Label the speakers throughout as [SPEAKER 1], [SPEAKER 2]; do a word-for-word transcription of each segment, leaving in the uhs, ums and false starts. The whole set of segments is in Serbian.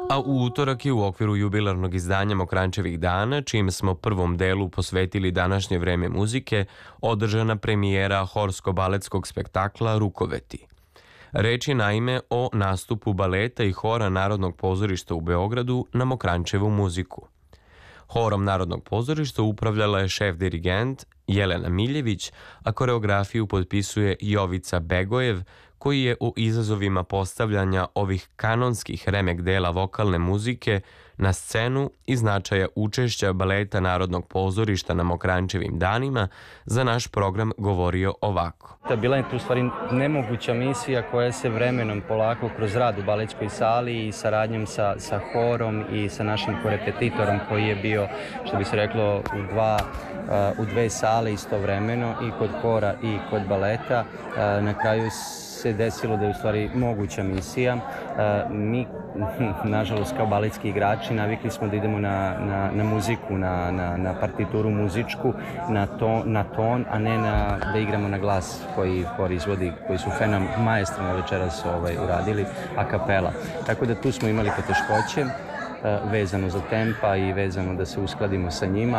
[SPEAKER 1] A u utorak je u okviru jubilarnog izdanja Mokranjčevih dana, čim smo prvom delu posvetili današnje vreme muzike, održana premijera horsko-baletskog spektakla Rukoveti. Reč je naime o nastupu baleta i hora Narodnog pozorišta u Beogradu na Mokranjčevu muziku. Horom Narodnog pozorišta upravljala je šef-dirigent Jelena Miljević, a koreografiju potpisuje Jovica Begojev, koji je u izazovima postavljanja ovih kanonskih remek dela vokalne muzike na scenu i značaja učešća baleta Narodnog pozorišta na Mokranjčevim danima za naš program govorio ovako.
[SPEAKER 2] Bila je tu u stvari nemoguća misija koja se vremenom polako kroz rad u baletskoj sali i saradnjom sa, sa horom i sa našim korepetitorom koji je bio, što bi se reklo, u, dva, uh, u dve sale istovremeno i kod hora i kod baleta. Uh, na kraju se desilo da je u stvari moguća misija. Uh, mi, nažalost, kao baletski igrači navikli smo da idemo na, na, na muziku, na, na, na partituru muzičku, na, to, na ton, a ne na, da igramo na glas koji hor izvodi, koji su fenom maestrima večeras ovaj, uradili, a kapela. Tako da tu smo imali poteškoće uh, vezano za tempa i vezano da se uskladimo sa njima.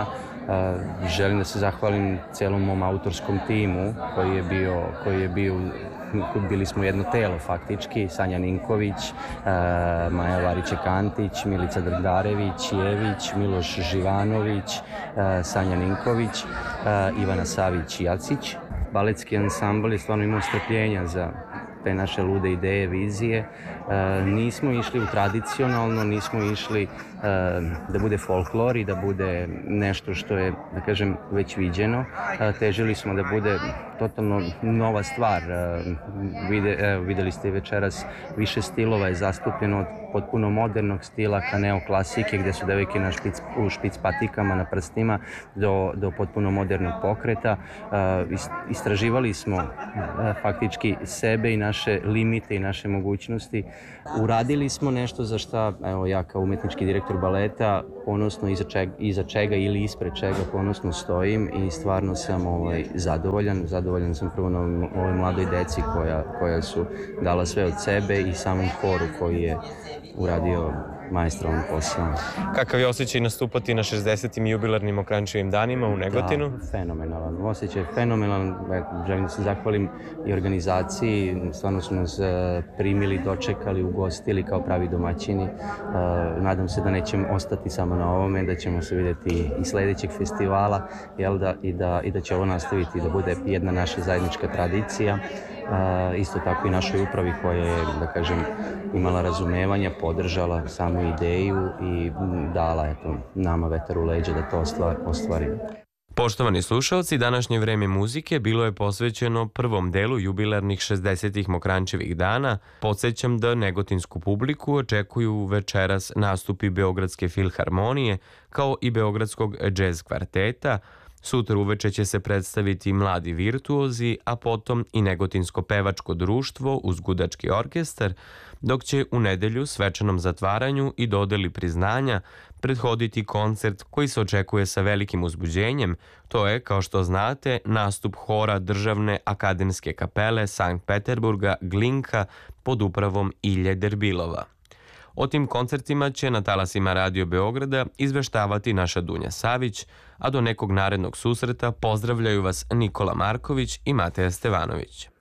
[SPEAKER 2] Uh, želim da se zahvalim celom mom autorskom timu koji je bio, koji je bio bili smo jedno telo faktički, Sanja Ninković, uh, Maja Variće-Kantić, Milica Drdarević, Jević, Miloš Živanović, uh, Sanja Ninković, uh, Ivana Savić-Jacić. Baletski ansambl je stvarno imao strpljenja za te naše lude ideje, vizije. E, nismo išli u tradicionalno, nismo išli e, da bude folklor i da bude nešto što je, da kažem, već viđeno. E, težili smo da bude totalno nova stvar. E, vide, e, videli ste večeras, više stilova je zastupljeno od potpuno modernog stila ka neoklasike, gde su devojke na špic, u špic patikama na prstima do, do potpuno modernog pokreta. E, istraživali smo e, faktički sebe i naše limite i naše mogućnosti. Uradili smo nešto za šta, evo ja kao umetnički direktor baleta ponosno iza čega, iza čega ili ispred čega ponosno stojim i stvarno sam ovaj, zadovoljan. Zadovoljan sam prvo na ovoj mladoj deci koja, koja su dala sve od sebe i samom horu koji je uradio maestralan posao.
[SPEAKER 1] Kakav je osjećaj nastupati na šezdesetim jubilarnim Mokranjčevim danima u Negotinu?
[SPEAKER 2] Da, fenomenalan. Osjećaj je fenomenalan. Želim da se zahvalim i organizaciji. Stvarno smo nas primili, dočekali, ugostili kao pravi domaćini. Nadam se da nećemo ostati samo na ovome, da ćemo se vidjeti i sledećeg festivala, jel da, i, da, i da će ovo nastaviti da bude jedna naša zajednička tradicija. Uh, isto tako i našoj upravi koja je, da kažem, imala razumevanja, podržala samu ideju i dala eto, nama vetar u leđa da to ostvarimo.
[SPEAKER 1] Poštovani slušalci, današnje vreme muzike bilo je posvećeno prvom delu jubilarnih šezdesetih Mokranjčevih dana. Podsećam da negotinsku publiku očekuju večeras nastupi Beogradske filharmonije kao i Beogradskog džez kvarteta. Sutra uveče će se predstaviti mladi virtuozi, a potom i negotinsko pevačko društvo uz gudački orkestar, dok će u nedelju svečanom zatvaranju i dodeli priznanja prethoditi koncert koji se očekuje sa velikim uzbuđenjem. To je, kao što znate, nastup hora Državne akademske kapele Sankt Peterburga Glinka pod upravom Ilje Derbilova. O tim koncertima će na talasima Radio Beograda izveštavati naša Dunja Savić, a do nekog narednog susreta pozdravljaju vas Nikola Marković i Mateja Stevanović.